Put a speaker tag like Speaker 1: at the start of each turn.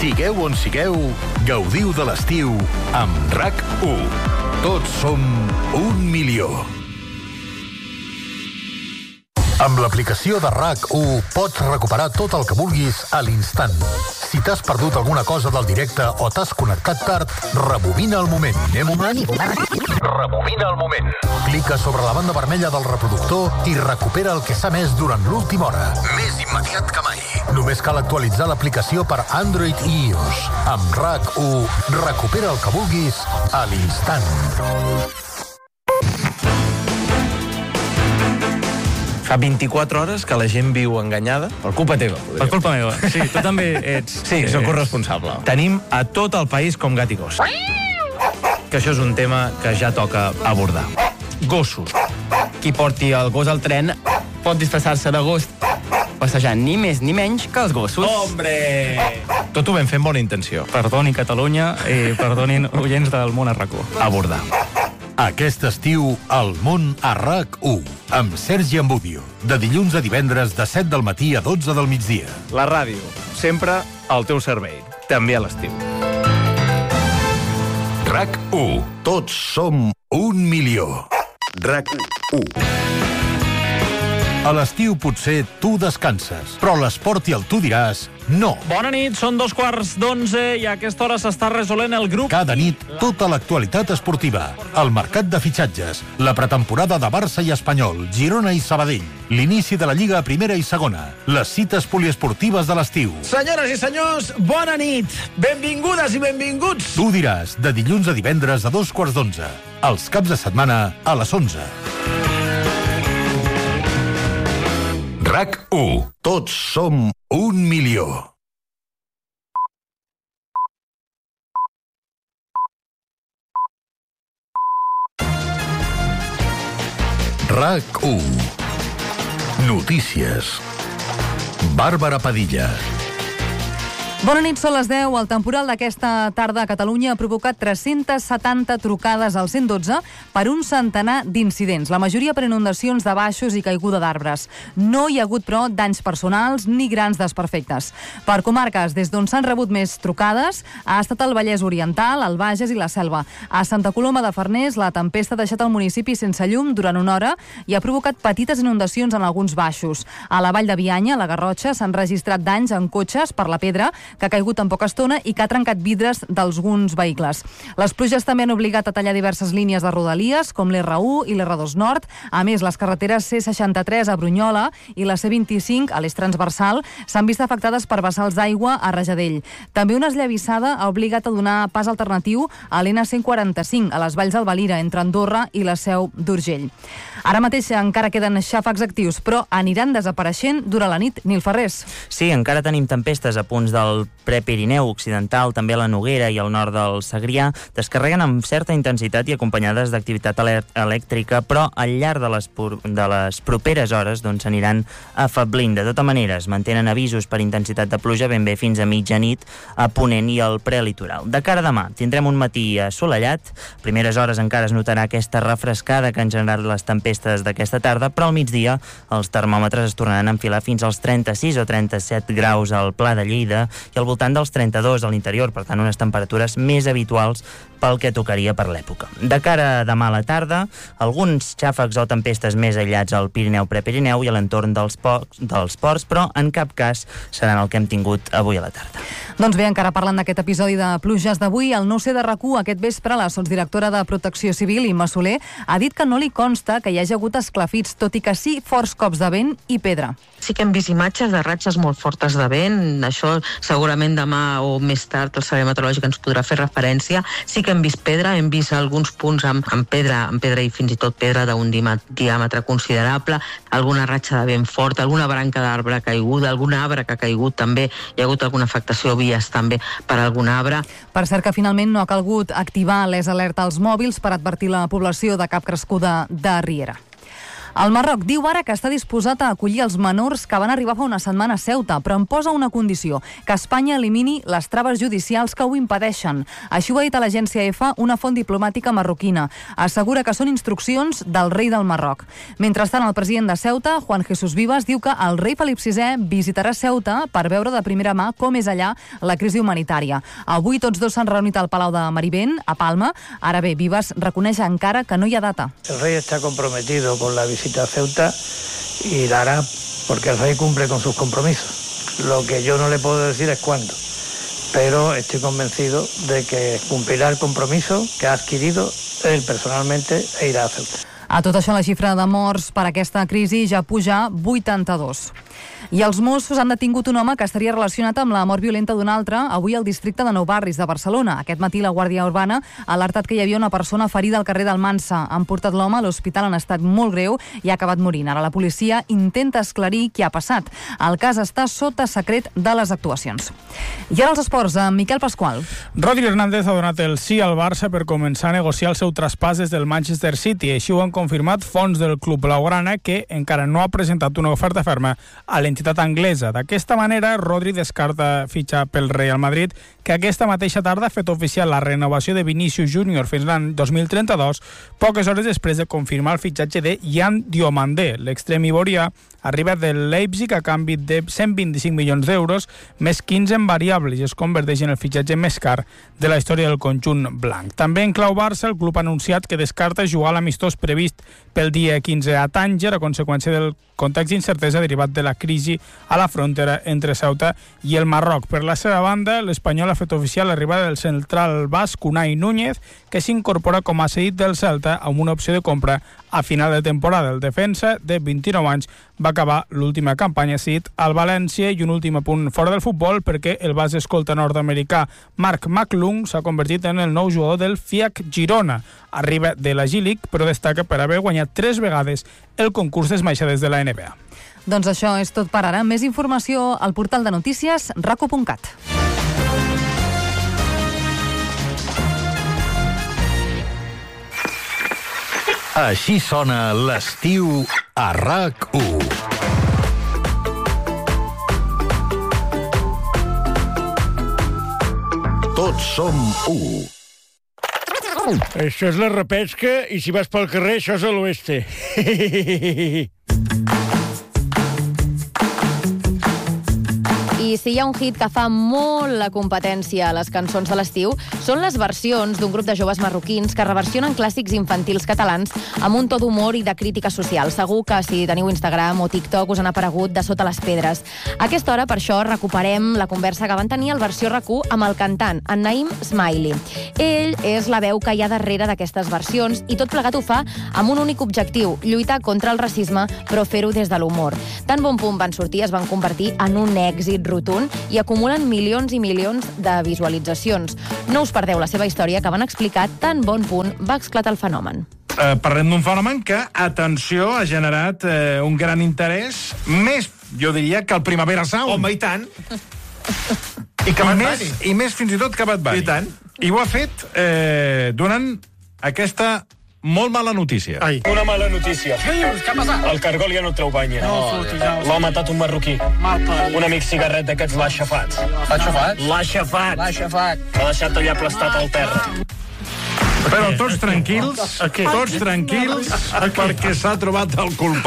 Speaker 1: Sigueu on sigueu, gaudiu de l'estiu amb RAC1. Tots som 1 milió. Amb l'aplicació de RAC1 pots recuperar tot el que vulguis a l'instant. Si t'has perdut alguna cosa del directe o t'has connectat tard, rebobina el moment. Rebobina el moment. Clica sobre la banda vermella del reproductor i recupera el que s'ha emès durant l'última hora. Més immediat que mai. Només cal actualitzar l'aplicació per Android i iOS. Amb RAC1, recupera el que vulguis a l'instant.
Speaker 2: Fa 24 hores que la gent viu enganyada. Per culpa teva.
Speaker 3: Per culpa meva. Sí, tu també ets...
Speaker 2: Sí, soc corresponsable. Tenim a tot el país com gat i gos. Que això és un tema que ja toca abordar. Gossos.
Speaker 3: Qui porti el gos al tren pot disfressar-se de gos passejant ni més ni menys que els gossos.
Speaker 2: Hombre! Tot ho vam fer amb bona intenció.
Speaker 3: Perdoni Catalunya i perdonin oients del món a RAC1.
Speaker 2: Abordar.
Speaker 1: Aquest estiu, El món a RAC1, amb Sergi Ambudio. De dilluns a divendres, de 7 del matí a 12 del migdia.
Speaker 2: La ràdio, sempre al teu servei. També a l'estiu.
Speaker 1: RAC1. Tots som 1 milió. RAC1. A l'estiu potser tu descanses, però l'esport i el tu diràs no.
Speaker 3: Bona nit, són 11:15 i a aquesta hora s'està resolent el grup.
Speaker 1: Cada nit, tota l'actualitat esportiva, el mercat de fitxatges, la pretemporada de Barça i Espanyol, Girona i Sabadell, l'inici de la Lliga a primera i segona, les cites poliesportives de l'estiu.
Speaker 4: Senyores i senyors, bona nit! Benvingudes i benvinguts!
Speaker 1: Tu diràs, de dilluns a divendres a 11:15, els caps de setmana a les 11. RAC1. Tots som 1 milió. RAC1. Notícies. Bàrbara Padilla.
Speaker 5: Bona nit, són les 10. El temporal d'aquesta tarda a Catalunya ha provocat 370 trucades al 112 per un centenar d'incidents, la majoria per inundacions de baixos i caiguda d'arbres. No hi ha hagut, però, danys personals ni grans desperfectes. Per comarques, des d'on s'han rebut més trucades, ha estat el Vallès Oriental, el Bages i la Selva. A Santa Coloma de Farners, la tempesta ha deixat el municipi sense llum durant una hora i ha provocat petites inundacions en alguns baixos. A la Vall de Bianya, a la Garrotxa, s'han registrat danys en cotxes per la pedra, que ha caigut en poca estona i que ha trencat vidres d'alguns vehicles. Les pluges també han obligat a tallar diverses línies de rodalies, com l'R1 i l'R2 Nord. A més, les carreteres C63 a Brunyola i la C25 a l'eix transversal s'han vist afectades per vessals d'aigua a Rajadell. També una esllavissada ha obligat a donar pas alternatiu a l'N145, a les Valls del Valira, entre Andorra i la Seu d'Urgell. Ara mateix encara queden xàfecs actius, però aniran desapareixent durant la nit. Nil Ferrés.
Speaker 6: Sí, encara tenim tempestes a punts del Prepirineu occidental, també la Noguera i el nord del Segrià, descarreguen amb certa intensitat i acompanyades d'activitat elèctrica, però al llarg de les properes hores s'aniran afablint. De tota manera, es mantenen avisos per intensitat de pluja ben bé fins a mitjanit a Ponent i al prelitoral. De cara a demà, tindrem un matí assolellat. Primeres hores encara es notarà aquesta refrescada que han generat les tempestes d'aquesta tarda, però al migdia els termòmetres es tornaran a enfilar fins als 36 o 37 graus al Pla de Lleida i al voltant dels 32 a l'interior, per tant unes temperatures més habituals pel que tocaria per l'època. De cara a demà a la tarda, alguns xàfecs o tempestes més aïllats al Pirineu, Prepirineu i a l'entorn dels ports, però en cap cas seran el que hem tingut avui a la tarda.
Speaker 5: Doncs bé, encara parlant d'aquest episodi de pluges d'avui, el 9C de RAC1 aquest vespre, la sotsdirectora de Protecció Civil, Imma Soler, ha dit que no li consta que hi hagi hagut esclafits, tot i que sí forts cops de vent i pedra.
Speaker 7: Sí que hem vist imatges de ratxes molt fortes de vent, això segurament demà o més tard el Servei Meteorològic ens podrà fer referència. Sí que hem vist pedra, hem vist alguns punts amb pedra i fins i tot pedra d'un diàmetre considerable, alguna ratxa de vent fort, alguna branca d'arbre caiguda, algun arbre que ha caigut també, hi ha hagut alguna afectació a vies també per algun arbre.
Speaker 5: Per cert que finalment no ha calgut activar les alertes als mòbils per advertir la població de cap crescuda de riera. El Marroc diu ara que està disposat a acollir els menors que van arribar fa una setmana a Ceuta, però en posa una condició, que Espanya elimini les traves judicials que ho impedeixen. Així ho ha dit a l'agència EFA una font diplomàtica marroquina. Assegura que són instruccions del rei del Marroc. Mentrestant, el president de Ceuta, Juan Jesús Vivas, diu que el rei Felip VI visitarà Ceuta per veure de primera mà com és allà la crisi humanitària. Avui tots dos s'han reunit al Palau de Marivent, a Palma. Ara bé, Vivas reconeix encara que no hi ha data.
Speaker 4: El rey está comprometido con la visita a Ceuta y la hará porque el rey cumple con sus compromisos. Lo que yo no le puedo decir es cuándo, pero estoy convencido de que cumplirá el compromiso que ha adquirido él personalmente e irá a Ceuta.
Speaker 5: A tot això, la xifra de morts per aquesta crisi ja puja a 82. I els Mossos han detingut un home que estaria relacionat amb la mort violenta d'un altre avui al districte de Nou Barris de Barcelona. Aquest matí la Guàrdia Urbana ha alertat que hi havia una persona ferida al carrer del Mansa. Han portat l'home a l'hospital en estat molt greu i ha acabat morint. Ara la policia intenta esclarir què ha passat. El cas està sota secret de les actuacions. I ara els esports, amb Miquel Pasqual.
Speaker 8: Rodri Hernández ha donat el sí al Barça per començar a negociar el seu traspàs des del Manchester City. Així ho han confirmat fonts del club blaugrana, que encara no ha presentat una oferta ferma a l'entitat anglesa. D'aquesta manera, Rodri descarta fitxar pel Real Madrid, que aquesta mateixa tarda ha fet oficial la renovació de Vinícius Júnior fins l'any 2032, poques hores després de confirmar el fitxatge de Yan Diomandé. L'extrem ivorià arriba del Leipzig a canvi de 125 milions d'euros, més 15 en variables, i es converteix en el fitxatge més car de la història del conjunt blanc. També en clau Barça, el club ha anunciat que descarta jugar l'amistós previst pel dia 15 a Tànger a conseqüència del context d'incertesa derivat de la crisi a la frontera entre Ceuta i el Marroc. Per la seva banda, l'Espanyol ha fet oficial l'arribada del central basc Unai Núñez, que s'incorpora com a cedit del Celta amb una opció de compra a final de temporada. El defensa de 29 anys va acabar l'última campanya cedit al València. I un últim apunt fora del futbol, perquè el base escolta nord-americà Marc McClung s'ha convertit en el nou jugador del FIAC Girona. Arriba de la G-League, però destaca per haver guanyat 3 vegades el concurs d'esmaixades de la NBA.
Speaker 5: Doncs això és tot per ara. Més informació al portal de notícies raco.cat.
Speaker 1: Així sona l'estiu a RAC1. Tots som u.
Speaker 9: Això és la repesca i si vas pel carrer això és a l'oeste.
Speaker 10: I si hi ha un hit que fa molt la competència a les cançons de l'estiu, són les versions d'un grup de joves marroquins que reversionen clàssics infantils catalans amb un to d'humor i de crítica social. Segur que si teniu Instagram o TikTok us han aparegut de sota les pedres. A aquesta hora, per això, recuperem la conversa que van tenir al Versió RAC1 amb el cantant, en Naim Smiley. Ell és la veu que hi ha darrere d'aquestes versions i tot plegat ho fa amb un únic objectiu, lluitar contra el racisme, però fer-ho des de l'humor. Tan bon punt van sortir, es van convertir en un èxit rotund i acumulen milions i milions de visualitzacions. No us perdeu la seva història, que van explicar tan bon punt va esclatar el fenomen.
Speaker 11: Parlem d'un fenomen que, atenció, ha generat un gran interès, més, jo diria, que el Primavera Sound.
Speaker 12: Home, i tant.
Speaker 11: I més fins i tot que Bad Bunny.
Speaker 12: I tant.
Speaker 11: I ho ha fet donant aquesta molt mala notícia.
Speaker 13: Ai. Una mala notícia.
Speaker 14: Què dius? Què ha passat?
Speaker 13: El cargol ja no treu banya. L'ha matat un marroquí. Un amic cigarret d'aquests l'ha aixafat.
Speaker 14: L'ha aixafat?
Speaker 13: L'ha aixafat.
Speaker 14: L'ha aixafat.
Speaker 13: L'ha deixat allà aplastat al terra.
Speaker 11: Però tots tranquils, perquè s'ha trobat el culpable.